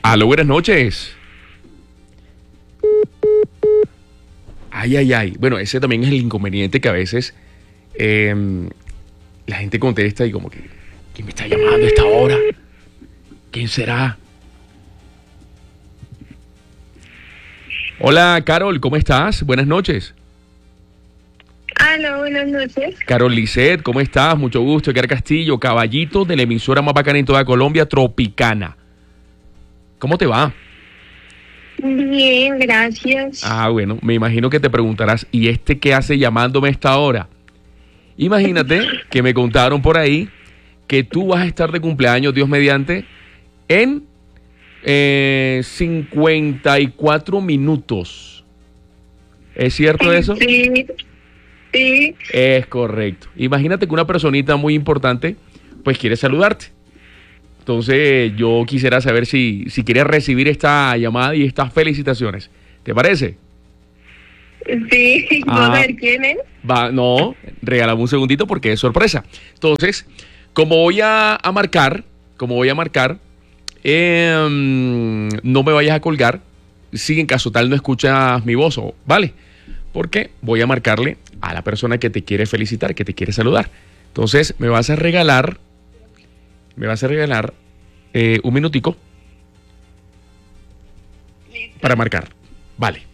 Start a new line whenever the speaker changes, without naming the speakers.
Aló, buenas noches. Ay, ay, ay. Bueno, ese también es el inconveniente que a veces la gente contesta y como que, ¿quién me está llamando a esta hora? ¿Quién será? Hola, Carol, ¿cómo estás? Buenas noches.
Hola, buenas noches.
Carol Lisset, ¿cómo estás? Mucho gusto. Edgar Castillo, caballito de la emisora más bacana en toda Colombia, Tropicana. ¿Cómo te va?
Bien, gracias.
Ah, bueno, me imagino que te preguntarás, ¿y este qué hace llamándome a esta hora? Imagínate que me contaron por ahí que tú vas a estar de cumpleaños, Dios mediante, en 54 minutos. ¿Es cierto eso?
Sí, sí.
Es correcto. Imagínate que una personita muy importante, pues quiere saludarte. Entonces yo quisiera saber si quieres recibir esta llamada y estas felicitaciones. ¿Te parece?
Sí, ¿puedo ver quién es?
No, regálame un segundito porque es sorpresa. Entonces, como voy a marcar, no me vayas a colgar si en caso tal no escuchas mi voz, ¿vale? Porque voy a marcarle a la persona que te quiere felicitar, que te quiere saludar. Entonces, me vas a regalar un minutico para marcar. Vale.